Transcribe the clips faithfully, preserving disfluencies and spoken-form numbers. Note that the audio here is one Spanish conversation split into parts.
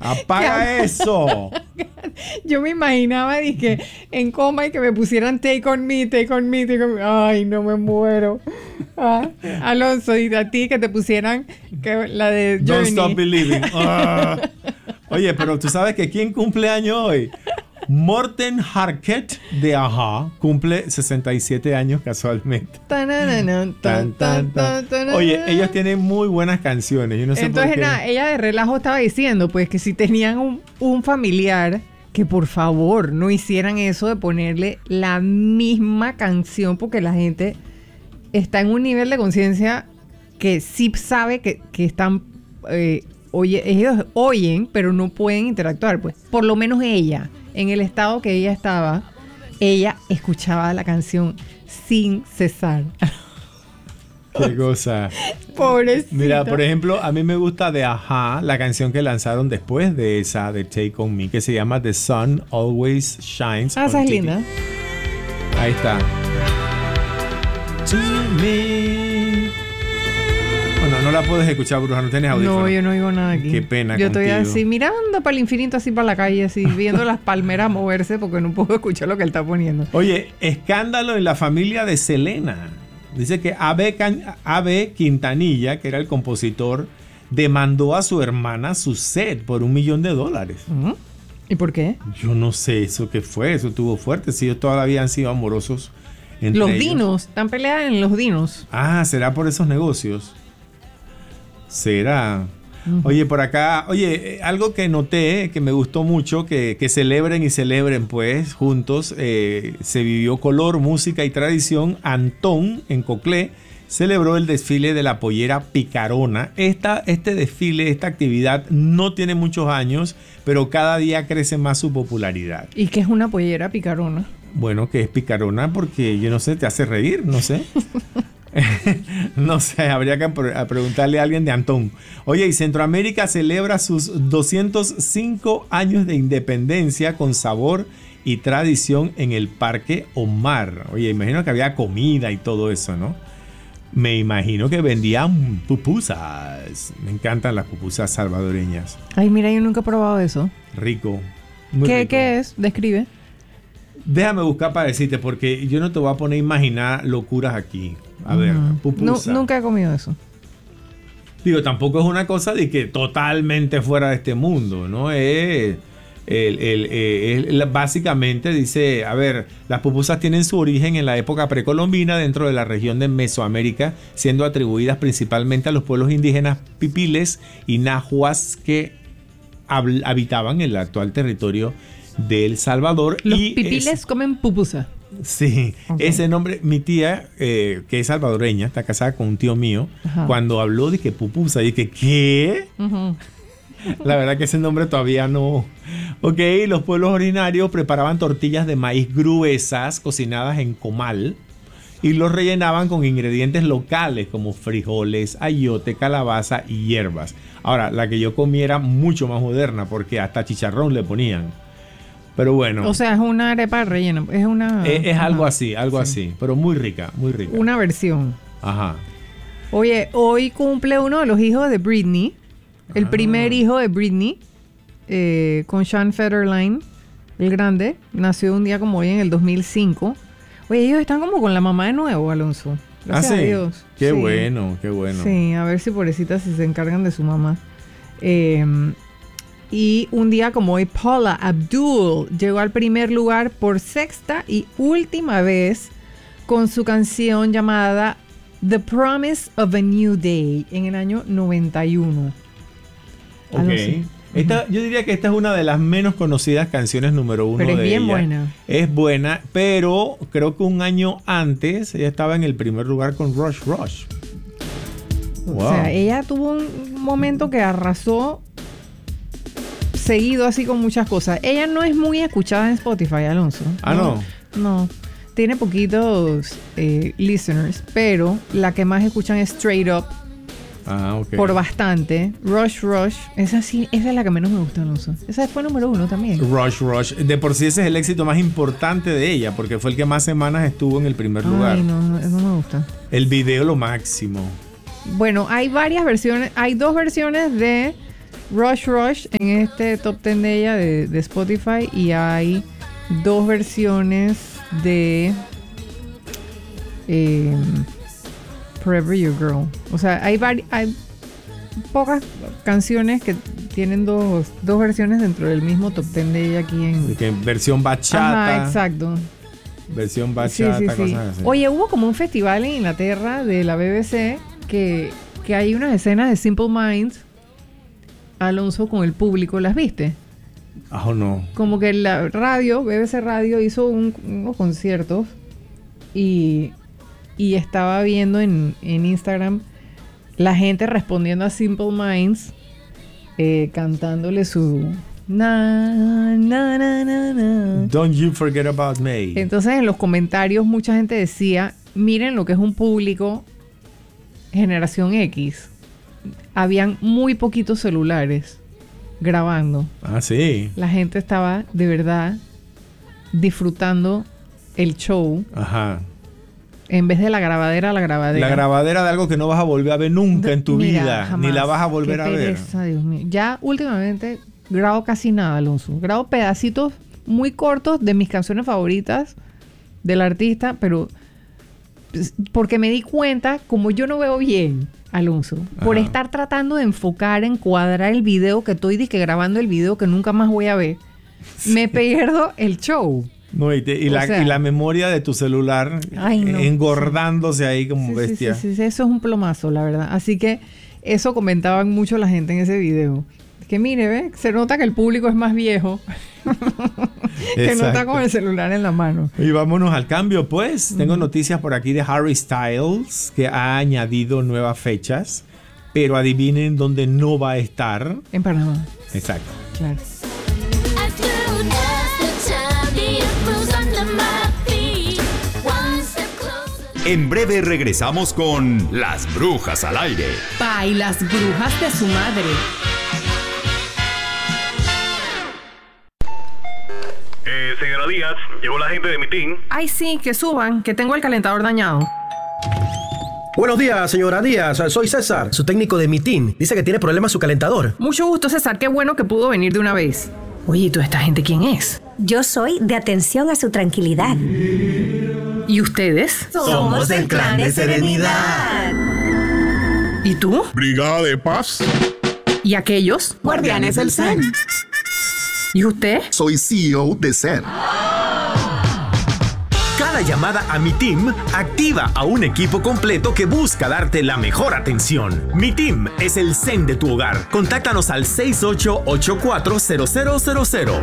¡Apaga eso! Yo me imaginaba, dije, en coma y que me pusieran Take On Me, Take On Me, Take On Me. Ay, no me muero. Ah, Alonso, y a ti que te pusieran que, la de Journey. Don't Stop Believing. Ah. Oye, pero tú sabes que ¿quién cumple año hoy? Morten Harket de Ajá cumple sesenta y siete años casualmente. Tan, tan, tan. Oye, ellos tienen muy buenas canciones. Yo no sé Entonces, por qué. nada, ella de relajo estaba diciendo, pues, que si tenían un, un familiar, que por favor no hicieran eso de ponerle la misma canción, porque la gente está en un nivel de conciencia que sí sabe que, que están... Eh, oye, ellos oyen, pero no pueden interactuar, pues. Por lo menos ella... En el estado que ella estaba, ella escuchaba la canción sin cesar. Qué cosa. Pobrecita. Mira, por ejemplo, a mí me gusta de Ajá la canción que lanzaron después de esa, de Take On Me, que se llama The Sun Always Shines. Ah, esa es linda. Ahí está. To me. Bueno, no la puedes escuchar, Bruja, no tienes audífono. No, yo no oigo nada aquí. Qué pena Yo contigo. estoy así mirando para el infinito, así para la calle, así viendo las palmeras moverse porque no puedo escuchar lo que él está poniendo. Oye, escándalo en la familia de Selena. Dice que Abe, Can- Abe Quintanilla, que era el compositor, demandó a su hermana Suzette por un millón de dólares. ¿Mm? ¿Y por qué? Yo no sé eso qué fue, eso estuvo fuerte. Si ellos todavía han sido amorosos entre Los ellos. dinos, están peleadas en los dinos. Ah, ¿será por esos negocios? ¿Será? Uh-huh. Oye, por acá, oye, eh, algo que noté, que me gustó mucho, que, que celebren y celebren pues juntos, eh, se vivió color, música y tradición. Antón, en Coclé, celebró el desfile de la pollera picarona. Esta, este desfile, esta actividad no tiene muchos años, pero cada día crece más su popularidad. ¿Y qué es una pollera picarona? Bueno, que es picarona porque, yo no sé, te hace reír, no sé. No sé, habría que pre- a preguntarle a alguien de Antón. Oye, y Centroamérica celebra sus doscientos cinco años de independencia con sabor y tradición en el Parque Omar. Oye, imagino que había comida y todo eso, ¿no? Me imagino que vendían pupusas. Me encantan las pupusas salvadoreñas. Ay, mira, yo nunca he probado eso. Rico. Muy ¿Qué, rico. ¿Qué es? Describe. Déjame buscar para decirte, porque yo no te voy a poner a imaginar locuras aquí. A ver, No, pupusa. nunca he comido eso. Digo, tampoco es una cosa de que totalmente fuera de este mundo, ¿no? Es, el, el, el, el, básicamente dice, a ver, las pupusas tienen su origen en la época precolombina dentro de la región de Mesoamérica, siendo atribuidas principalmente a los pueblos indígenas pipiles y nahuas que hab- habitaban el actual territorio de El Salvador. Los y pipiles es, comen pupusa. Sí, Okay. Ese nombre, mi tía, eh, que es salvadoreña, está casada con un tío mío, Ajá. cuando habló de que pupusa, dije, ¿qué? Uh-huh. La verdad que ese nombre todavía no. Ok, los pueblos originarios preparaban tortillas de maíz gruesas, cocinadas en comal, y los rellenaban con ingredientes locales como frijoles, ayote, calabaza y hierbas. Ahora, la que yo comí era mucho más moderna, porque hasta chicharrón le ponían. Pero bueno. O sea, es una arepa rellena. Es una... Es, es algo ajá. así, algo Sí. así. Pero muy rica, muy rica. Una versión. Ajá. Oye, hoy cumple uno de los hijos de Britney. El Ah. primer hijo de Britney. Eh, con Sean Federline. El grande. Nació un día como hoy en el dos mil cinco. Oye, ellos están como con la mamá de nuevo, Alonso. Gracias ah, sí. a Dios. Qué Sí. bueno, qué bueno. Sí, a ver si pobrecitas si se encargan de su mamá. Eh, y un día como hoy, Paula Abdul llegó al primer lugar por sexta y última vez con su canción llamada The Promise of a New Day en el año noventa y uno. Ok. Algo así. Esta, yo diría que esta es una de las menos conocidas canciones número uno Pero es de bien ella. buena. Es buena, pero creo que un año antes ella estaba en el primer lugar con Rush Rush. Wow. O sea, ella tuvo un momento que arrasó seguido así con muchas cosas. Ella no es muy escuchada en Spotify, Alonso. Ah, ¿no? No. Tiene poquitos eh, listeners, pero la que más escuchan es Straight Up. Ah, ok. Por bastante. Rush Rush. Esa sí, esa es la que menos me gusta, Alonso. Esa fue número uno también. Rush Rush. De por sí ese es el éxito más importante de ella, porque fue el que más semanas estuvo en el primer lugar. Ay, no, no, eso no me gusta. El video lo máximo. Bueno, hay varias versiones. Hay dos versiones de Rush Rush en este top diez de ella de, de Spotify, y hay dos versiones de eh, Forever Your Girl. O sea, hay, vari- hay pocas canciones que tienen dos, dos versiones dentro del mismo top diez de ella aquí en... Que versión bachata. Ajá, exacto. Versión bachata, Sí, sí, sí. cosas así. Oye, hubo como un festival en Inglaterra de la B B C que, que hay unas escenas de Simple Minds, Alonso, con el público. ¿Las viste? Ah, oh, no. Como que la radio, B B C Radio, hizo un- unos conciertos y, y estaba viendo en, en Instagram la gente respondiendo a Simple Minds, eh, cantándole su... Na, na, na, na, na. Don't you forget about me. Entonces en los comentarios mucha gente decía, miren lo que es un público generación X. Habían muy poquitos celulares grabando. Ah, sí. La gente estaba de verdad disfrutando el show Ajá. en vez de la grabadera, la grabadera. La grabadera de algo que no vas a volver a ver nunca en tu Mira, vida. jamás. Ni la vas a volver Qué a ver. pereza, Dios mío. Ya últimamente grabo casi nada, Alonso. Grabo pedacitos muy cortos de mis canciones favoritas del artista, pero pues, porque me di cuenta, como yo no veo bien, Alonso, por Ajá. estar tratando de enfocar, encuadrar el video que estoy disque grabando el video que nunca más voy a ver, me pierdo el show. No, y, te- y O la, sea- y la memoria de tu celular Ay, no. engordándose ahí como Sí, sí, bestia. sí, sí, sí, eso es un plomazo, la verdad. Así que eso comentaban mucho la gente en ese video. Que mire, ¿ve? Se nota que el público es más viejo. Que no está Exacto. con el celular en la mano. Y vámonos al cambio, pues. Tengo noticias por aquí de Harry Styles, que ha añadido nuevas fechas, pero adivinen dónde no va a estar. En Panamá, Exacto. claro. As soon as the time the apples under my feet, one step closer. En breve regresamos con Las Brujas al Aire. Pa y las brujas de su madre. Eh, señora Díaz, llegó la gente de mi team. Ay, sí, que suban, que tengo el calentador dañado. Buenos días, señora Díaz. Soy César, su técnico de mi team. Dice que tiene problemas su calentador. Mucho gusto, César. Qué bueno que pudo venir de una vez. Oye, ¿y toda esta gente quién es? Yo soy de atención a su tranquilidad. ¿Y ustedes? Somos del clan de Serenidad. ¿Y tú? Brigada de Paz. ¿Y aquellos? Guardianes del Zen. ¿Y usted? Soy C E O de Zen. Cada llamada a Mi Team activa a un equipo completo que busca darte la mejor atención. Mi Team es el zen de tu hogar. Contáctanos al seis ocho ocho cuatro cero cero cero cero.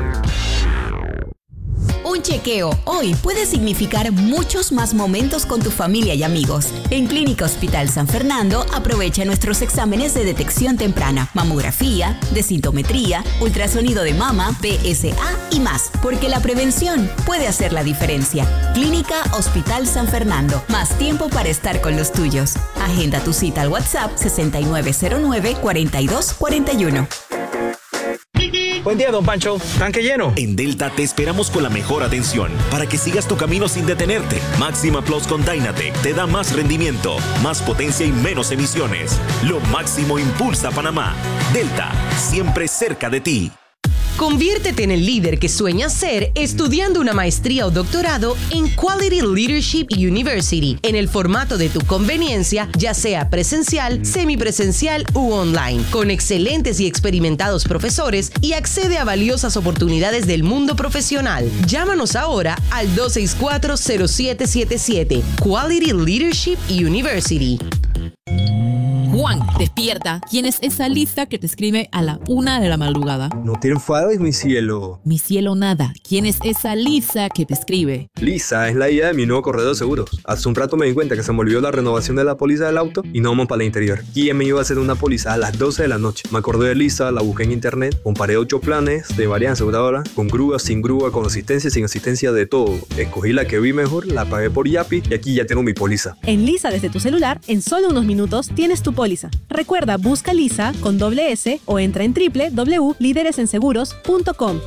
Un chequeo hoy puede significar muchos más momentos con tu familia y amigos. En Clínica Hospital San Fernando aprovecha nuestros exámenes de detección temprana, mamografía, densitometría, ultrasonido de mama, P S A y más, porque la prevención puede hacer la diferencia. Clínica Hospital San Fernando, más tiempo para estar con los tuyos. Agenda tu cita al WhatsApp sesenta y nueve cero nueve, cuarenta y dos cuarenta y uno. Buen día, don Pancho. ¿Tanque lleno? En Delta te esperamos con la mejor atención para que sigas tu camino sin detenerte. Máxima Plus con Dynatec te da más rendimiento, más potencia y menos emisiones. Lo máximo impulsa Panamá. Delta, siempre cerca de ti. Conviértete en el líder que sueñas ser estudiando una maestría o doctorado en Quality Leadership University en el formato de tu conveniencia, ya sea presencial, semipresencial u online, con excelentes y experimentados profesores y accede a valiosas oportunidades del mundo profesional. Llámanos ahora al dos seis cuatro, cero siete siete siete. Quality Leadership University. Juan, despierta. ¿Quién es esa Lisa que te escribe a la una de la madrugada? No te enfades, mi cielo. Mi cielo nada. ¿Quién es esa Lisa que te escribe? Lisa es la idea de mi nuevo corredor de seguros. Hace un rato me di cuenta que se me olvidó la renovación de la póliza del auto y no vamos para el interior. ¿Quién me iba a hacer una póliza a las doce de la noche? Me acordé de Lisa, la busqué en internet, comparé ocho planes de varias aseguradoras, con grúa, sin grúa, con asistencia, sin asistencia, de todo. Escogí la que vi mejor, la pagué por Yapi y aquí ya tengo mi póliza. En Lisa desde tu celular, en solo unos minutos tienes tu póliza. Recuerda, busca Lisa con doble S o entra en doble u doble u doble u punto líderes en seguros punto com.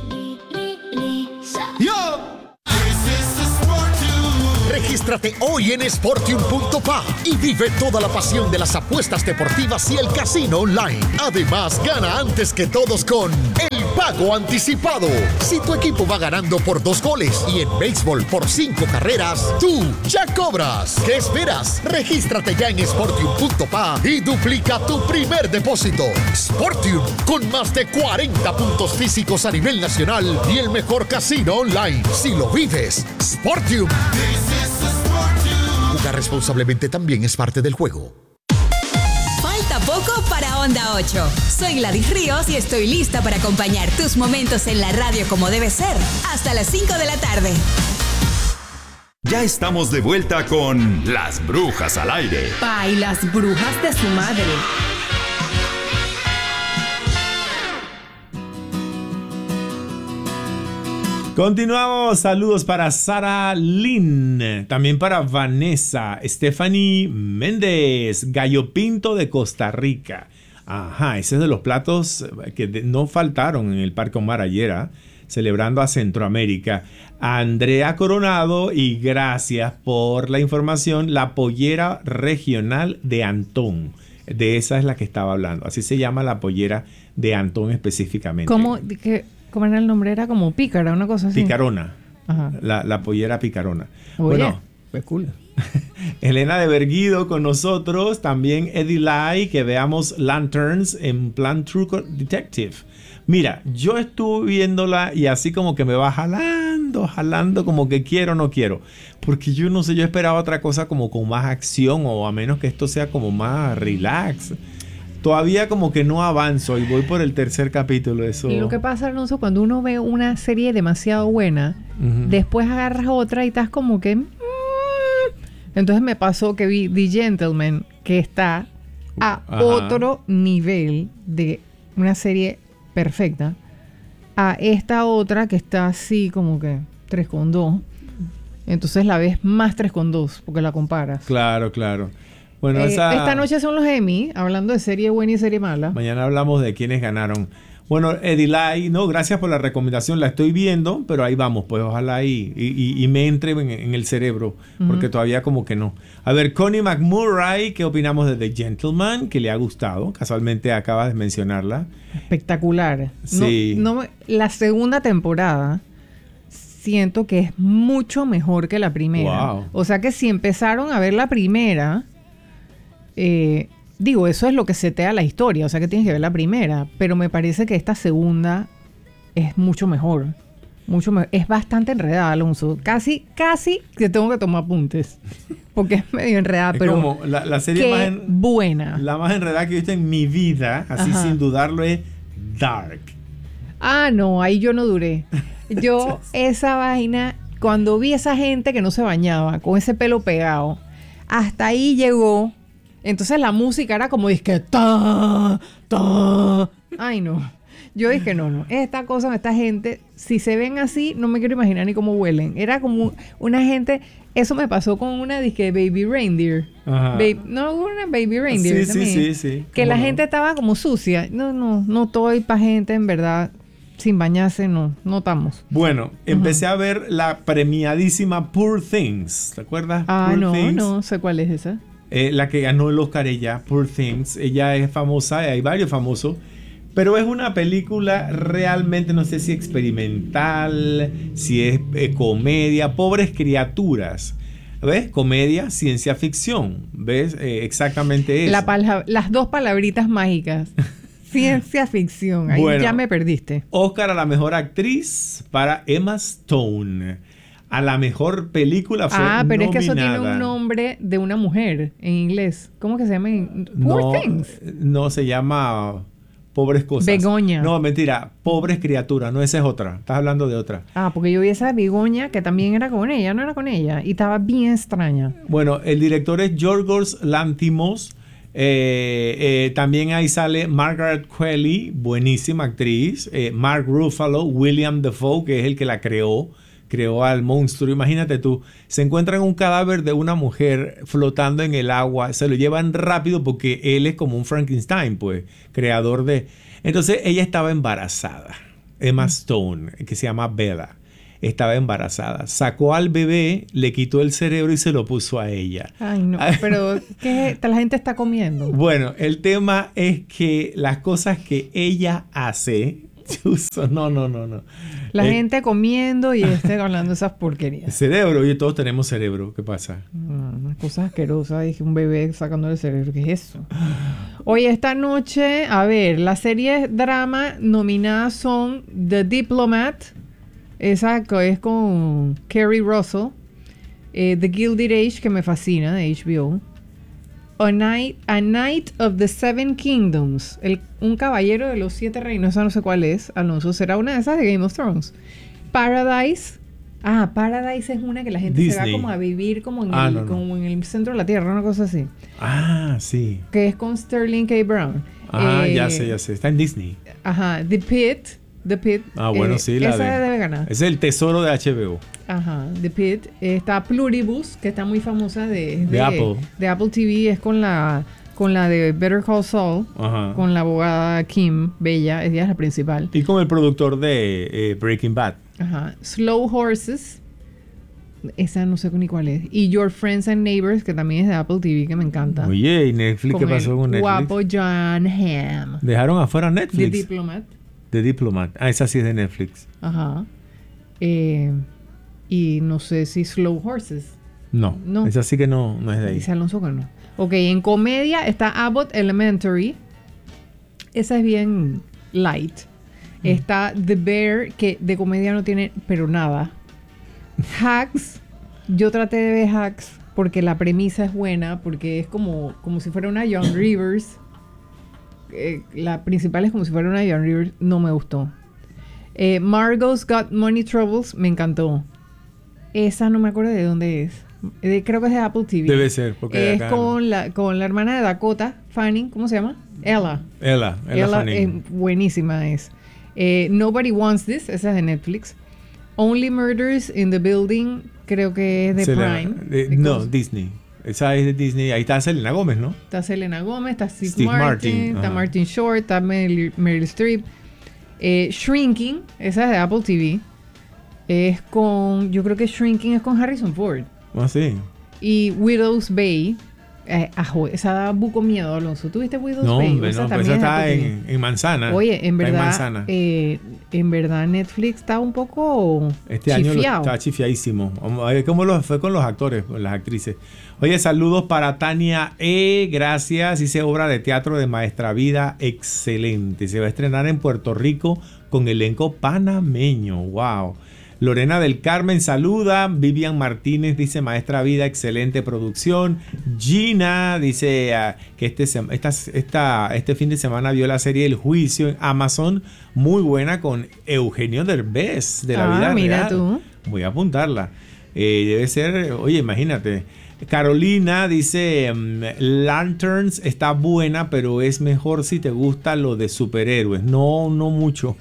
Regístrate hoy en sportium punto p a y vive toda la pasión de las apuestas deportivas y el casino online. Además, gana antes que todos con el pago anticipado. Si tu equipo va ganando por dos goles y en béisbol por cinco carreras, tú ya cobras. ¿Qué esperas? Regístrate ya en sportium punto p a y duplica tu primer depósito. Sportium, con más de cuarenta puntos físicos a nivel nacional y el mejor casino online. Si lo vives, Sportium. Jugar responsablemente también es parte del juego. Falta poco para Onda ocho. Soy Gladys Ríos y estoy lista para acompañar tus momentos en la radio como debe ser. Hasta las cinco de la tarde. Ya estamos de vuelta con Las Brujas al Aire. Pa, y las brujas de su madre. Continuamos, saludos para Sara Lynn, también para Vanessa, Stephanie Méndez, Gallo Pinto de Costa Rica. Ajá, ese es de los platos que no faltaron en el Parque Omar ayer, ¿eh? Celebrando a Centroamérica. Andrea Coronado, y gracias por la información, la pollera regional de Antón. De esa es la que estaba hablando, así se llama la pollera de Antón específicamente. ¿Cómo, que, ¿Cómo era el nombre? Era como pícara, una cosa así. Picarona. Ajá. La, la pollera picarona. Oye, bueno, pues cool. Elena de Berguido con nosotros. También Eddie Lai, que veamos Lanterns en plan True Detective. Mira, yo estuve viéndola y así como que me va jalando, jalando, como que quiero, no quiero. Porque yo no sé, yo esperaba otra cosa como con más acción, o a menos que esto sea como más relax. Todavía como que no avanzo y voy por el tercer capítulo. Eso. Y lo que pasa, Alonso, cuando uno ve una serie demasiado buena, uh-huh. después agarras otra y estás como que... Mm. Entonces me pasó que vi The Gentleman, que está a Ajá. otro nivel de una serie perfecta, a esta otra que está así como que tres con dos. Entonces la ves más tres con dos porque la comparas. Claro, claro. Bueno, eh, esa... esta noche son los Emmy, hablando de serie buena y serie mala. Mañana hablamos de quiénes ganaron. Bueno, Edilai, no, gracias por la recomendación, la estoy viendo, pero ahí vamos, pues ojalá y, y, y me entre en, en el cerebro, porque uh-huh. todavía como que no. A ver, Connie McMurray, ¿qué opinamos de The Gentleman? Que le ha gustado, casualmente acabas de mencionarla. Espectacular. Sí. No, no, la segunda temporada siento que es mucho mejor que la primera. Wow. O sea que si empezaron a ver la primera... Eh, digo, eso es lo que setea la historia, o sea que tienes que ver la primera, pero me parece que esta segunda es mucho mejor, mucho mejor. Es bastante enredada, Alonso, casi, casi que tengo que tomar apuntes, porque es medio enredada, es pero como la, la serie qué más en, buena. La más enredada que he visto en mi vida, así Ajá. sin dudarlo, es Dark. Ah, no, ahí yo no duré. Yo, esa vaina, cuando vi esa gente que no se bañaba, con ese pelo pegado, hasta ahí llegó. Entonces la música era como disque ta, ta. Ay, no. Yo dije, no, no. Esta cosa, esta gente, si se ven así, no me quiero imaginar ni cómo huelen. Era como una gente... Eso me pasó con una disque Baby Reindeer. Ajá. Baby, no, una Baby Reindeer. Sí, sí, sí, sí. Que la no? gente estaba como sucia. No, no, no estoy para gente, en verdad, sin bañarse, no. No estamos. Bueno, empecé uh-huh. a ver la premiadísima Poor Things. ¿Te acuerdas? Ah, Poor no, Things. no sé cuál es esa. Eh, la que ganó el Oscar ella, Poor Things. Ella es famosa, hay varios famosos, pero es una película realmente, no sé si experimental, si es eh, comedia, pobres criaturas. ¿Ves? Comedia, ciencia ficción. ¿Ves? Eh, exactamente eso. La pala- las dos palabritas mágicas. Ciencia ficción. Ahí bueno, ya me perdiste. Oscar a la mejor actriz para Emma Stone. A la mejor película fue Ah, pero nominada. Es que eso tiene un nombre de una mujer en inglés. ¿Cómo que se llama? Poor no, Things. No, se llama Pobres Cosas. Begoña. No, mentira. Pobres Criaturas. No, esa es otra. Estás hablando de otra. Ah, porque yo vi esa Begoña que también era con ella. No era con ella. Y estaba bien extraña. Bueno, el director es Yorgos Lanthimos. Eh, eh, también ahí sale Margaret Qualley, buenísima actriz. Eh, Mark Ruffalo, William Dafoe, que es el que la creó. Creó al monstruo. Imagínate tú, se encuentran un cadáver de una mujer flotando en el agua, se lo llevan rápido porque él es como un Frankenstein, pues, creador de... Entonces ella estaba embarazada, Emma Stone, que se llama Bella. estaba embarazada. Sacó al bebé, le quitó el cerebro y se lo puso a ella. Ay, no, pero ¿qué la gente está comiendo? Bueno, el tema es que las cosas que ella hace, no, no, no, no. La eh, gente comiendo y este hablando esas porquerías. Cerebro, oye, todos tenemos cerebro, ¿qué pasa? No, unas cosas asquerosas, dije un bebé sacando el cerebro, ¿qué es eso? Oye, esta noche, a ver, las series drama nominadas son The Diplomat, esa que es con Kerry Russell, eh, The Gilded Age, que me fascina, de H B O, A Night, A Night of the Seven Kingdoms, el, un caballero de los siete reinos, esa no sé cuál es, Alonso, será una de esas de Game of Thrones. Paradise, ah, Paradise es una que la gente Disney. se va como a vivir como en, Ah, el, no, no. como en el centro de la tierra, una cosa así, Ah, sí. que es con Sterling K. Brown. Ah, Eh, ya sé, ya sé. Está en Disney. Ajá, The Pit, The Pit. Ah, bueno, eh, sí, la esa de... debe ganar. Es el tesoro de H B O. Ajá, The Pit. Eh, está Pluribus, que está muy famosa de, de, De Apple. de Apple T V. Es con la, con la de Better Call Saul. Ajá. Con la abogada Kim Bella. Ella es la principal. Y con el productor de eh, Breaking Bad. Ajá. Slow Horses. Esa no sé ni cuál es. Y Your Friends and Neighbors, que también es de Apple T V, que me encanta. Oye, ¿y Netflix? Con ¿Qué pasó el con Netflix? guapo John Hamm. Dejaron afuera Netflix. The Diplomat. The Diplomat. Ah, esa sí es de Netflix. Ajá. Eh, y no sé si Slow Horses. No, No. esa sí que no, no es de ahí. Dice Alonso que no. Ok, en comedia está Abbott Elementary. Esa es bien light. Está The Bear, que de comedia no tiene, pero nada. Hacks. Yo traté de ver Hacks porque la premisa es buena, porque es como, como si fuera una Young Rivers. Eh, la principal es como si fuera una Young Rivers. No me gustó. Eh, Margot's Got Money Troubles. Me encantó. Esa no me acuerdo de dónde es. De- creo que es de Apple T V. Debe ser, porque es acá- con la, con la hermana de Dakota Fanning. ¿Cómo se llama? Ella. Ella, Ella, Ella Fanning. es buenísima es. Eh, Nobody Wants This. Esa es de Netflix. Only Murders in the Building. Creo que es de Se la- Prime. de- no, Disney. Esa es de Disney. Ahí está Selena Gómez, ¿no? Está Selena Gomez, está Steve, Steve Martin, Martin, está ajá. Martin Short, está Meryl, Meryl Streep. Eh, Shrinking, esa es de Apple T V. Es con, yo creo que Shrinking es con Harrison Ford. Ah, sí. Y Widow's Bay. Eh, ajo, esa da buco miedo, Alonso. ¿Tú viste Widow's No, Bay? hombre, Esa no, pero también esa es de está Apple T V. en, en Manzana. Oye, en Está en verdad, Manzana. eh, en verdad Netflix está un poco Este año lo- chifiado. está chifiadísimo. Vamos a ver cómo lo fue con los actores, con las actrices. Oye, saludos para Tania E. Gracias. Hice obra de teatro de Maestra Vida. Excelente. Se va a estrenar en Puerto Rico con elenco panameño. Wow. Lorena del Carmen saluda. Vivian Martínez dice Maestra Vida, excelente producción. Gina dice ah, que este, sem- esta, esta, este fin de semana vio la serie El Juicio en Amazon. Muy buena con Eugenio Derbez de la Ah, vida mira real. tú. Voy a apuntarla. Eh, debe ser, oye, imagínate. Carolina dice, mm, Lanterns está buena, pero es mejor si te gusta lo de superhéroes. No, no mucho.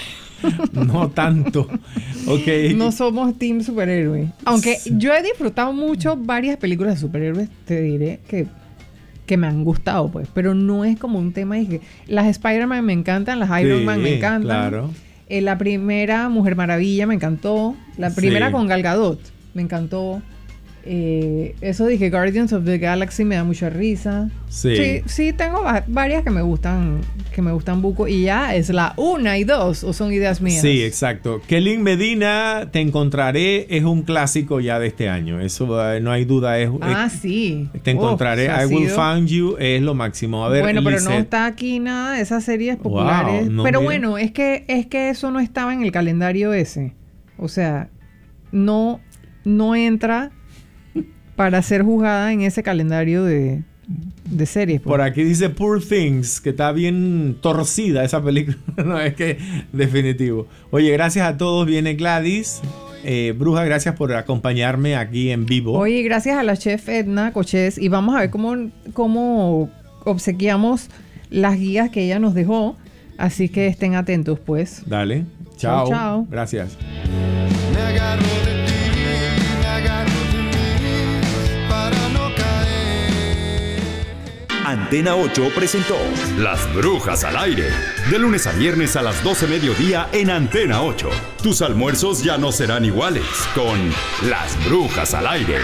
No tanto. Ok. No somos team superhéroe. Aunque yo he disfrutado mucho varias películas de superhéroes, te diré que, que me han gustado, pues. Pero no es como un tema de que las Spider-Man me encantan, las Iron Sí, Man me encantan. claro. Eh, la primera Mujer Maravilla me encantó. La primera Sí. con Gal Gadot me encantó. Eh, eso dije, Guardians of the Galaxy me da mucha risa. Sí. sí, sí, tengo va- varias que me gustan, que me gustan buco. Y ya es la una y dos, o son ideas mías. Sí, exacto. Kelly Medina, Te Encontraré, es un clásico ya de este año. Eso eh, no hay duda. Es, Ah, es- sí. Te Encontraré, Uf, eso ha I Will sido- Find You es lo máximo. A ver, bueno, pero no Lisette. está aquí nada de esas series populares. no, pero mira. bueno, es que, es que eso no estaba en el calendario ese. O sea, no, no entra para ser juzgada en ese calendario de, de series. pues. Por aquí dice Poor Things, que está bien torcida esa película. No, es que definitivo. Oye, gracias a todos. Viene Gladys. Eh, Bruja, gracias por acompañarme aquí en vivo. Oye, gracias a la chef Edna Cochés. Y vamos a ver cómo, cómo obsequiamos las guías que ella nos dejó. Así que estén atentos, pues. Dale. Chao, Chao. chao. Gracias. Me agarro de ti, me agarro de mí para no caer. Antena ocho presentó Las Brujas al Aire. De lunes a viernes a las doce mediodía en Antena ocho. Tus almuerzos ya no serán iguales con Las Brujas al Aire.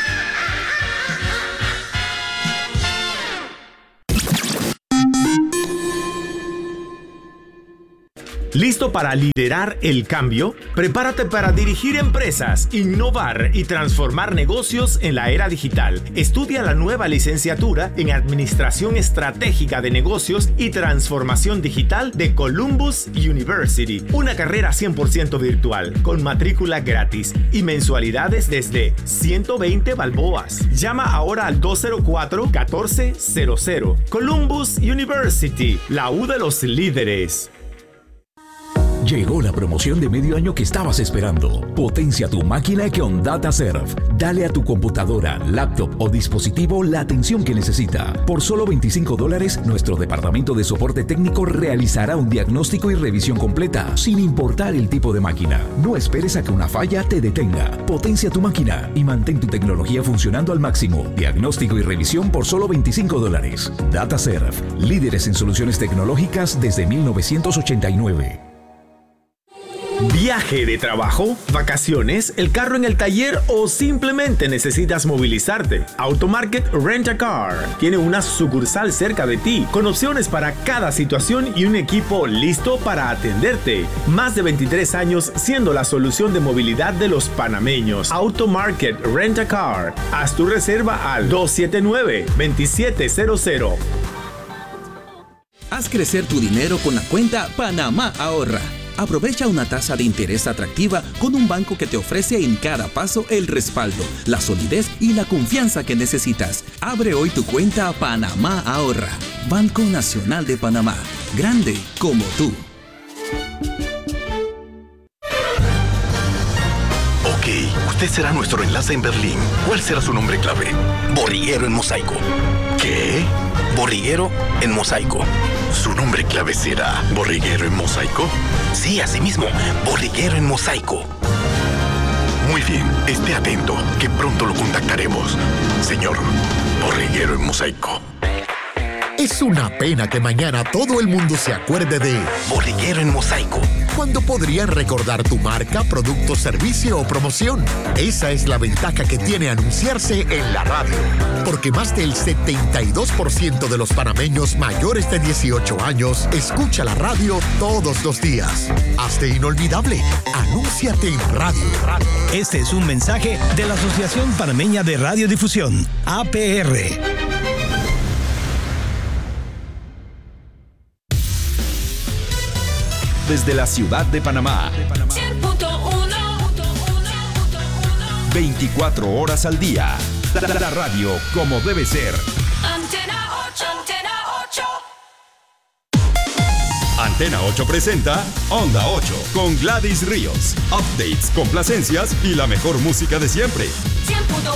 ¿Listo para liderar el cambio? Prepárate para dirigir empresas, innovar y transformar negocios en la era digital. Estudia la nueva licenciatura en Administración Estratégica de Negocios y Transformación Digital de Columbus University. Una carrera cien por ciento virtual, con matrícula gratis y mensualidades desde ciento veinte balboas. Llama ahora al dos cero cuatro, uno cuatro cero cero. Columbus University, la U de los líderes. Llegó la promoción de medio año que estabas esperando. Potencia tu máquina con DataServe. Dale a tu computadora, laptop o dispositivo la atención que necesita. Por solo veinticinco dólares, nuestro departamento de soporte técnico realizará un diagnóstico y revisión completa, sin importar el tipo de máquina. No esperes a que una falla te detenga. Potencia tu máquina y mantén tu tecnología funcionando al máximo. Diagnóstico y revisión por solo veinticinco dólares. DataServe, líderes en soluciones tecnológicas desde mil novecientos ochenta y nueve. ¿Viaje de trabajo? ¿Vacaciones? ¿El carro en el taller? ¿O simplemente necesitas movilizarte? Automarket Rent a Car tiene una sucursal cerca de ti, con opciones para cada situación y un equipo listo para atenderte. Más de veintitrés años siendo la solución de movilidad de los panameños. Automarket Rent a Car. Haz tu reserva al dos siete nueve, dos siete cero cero. Haz crecer tu dinero con la cuenta Panamá Ahorra. Aprovecha una tasa de interés atractiva con un banco que te ofrece en cada paso el respaldo, la solidez y la confianza que necesitas. Abre hoy tu cuenta Panamá Ahorra. Banco Nacional de Panamá. Grande como tú. Ok, usted será nuestro enlace en Berlín. ¿Cuál será su nombre clave? Borriguero en mosaico. ¿Qué? Borriguero en mosaico. ¿Su nombre clave será Borriguero en mosaico? Sí, así mismo, Borriguero en mosaico. Muy bien, esté atento, que pronto lo contactaremos. Señor, Borriguero en mosaico. Es una pena que mañana todo el mundo se acuerde de Borriguero en mosaico, cuando podrían recordar tu marca, producto, servicio o promoción. Esa es la ventaja que tiene anunciarse en la radio. Porque más del setenta y dos por ciento de los panameños mayores de dieciocho años escucha la radio todos los días. Hazte inolvidable. Anúnciate en radio. Este es un mensaje de la Asociación Panameña de Radiodifusión, A P R. Desde la ciudad de Panamá, veinticuatro horas al día. La, la radio como debe ser. Antena ocho, Antena ocho. Antena ocho presenta Onda ocho con Gladys Ríos. Updates, complacencias y la mejor música de siempre.